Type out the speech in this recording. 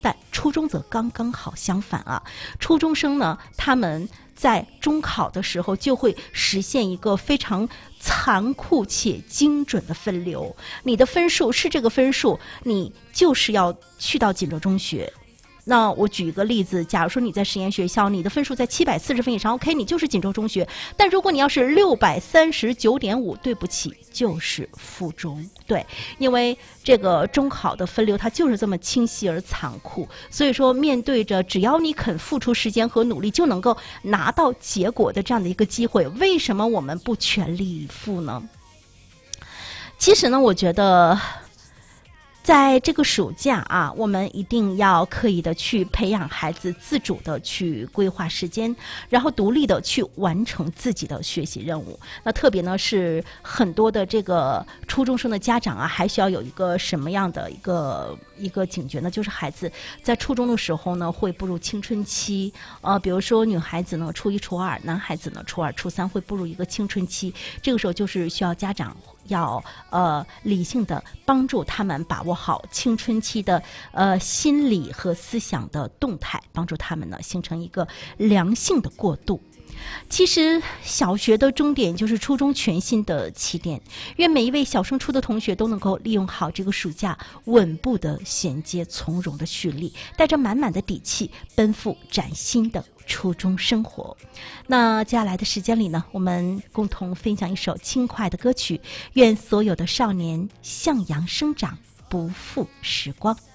但初中则刚刚好相反啊，初中生呢，他们在中考的时候就会实现一个非常残酷且精准的分流，你的分数是这个分数，你就是要去到锦州中学。那我举一个例子，假如说你在实验学校，你的分数在740分以上 ，OK， 你就是锦州中学。但如果你要是639.5，对不起，就是附中。对，因为这个中考的分流它就是这么清晰而残酷，所以说面对着只要你肯付出时间和努力就能够拿到结果的这样的一个机会，为什么我们不全力以赴呢？其实呢，我觉得在这个暑假啊，我们一定要刻意的去培养孩子自主的去规划时间，然后独立的去完成自己的学习任务。那特别呢是很多的这个初中生的家长啊，还需要有一个什么样的一个警觉呢？就是孩子在初中的时候呢，会步入青春期，比如说女孩子呢初一初二，男孩子呢初二初三会步入一个青春期，这个时候就是需要家长要理性的帮助他们把握好青春期的心理和思想的动态，帮助他们呢形成一个良性的过渡。其实小学的终点就是初中全新的起点，愿每一位小升初的同学都能够利用好这个暑假，稳步的衔接，从容的蓄力，带着满满的底气奔赴崭新的初中生活。那接下来的时间里呢，我们共同分享一首轻快的歌曲，愿所有的少年向阳生长，不负时光。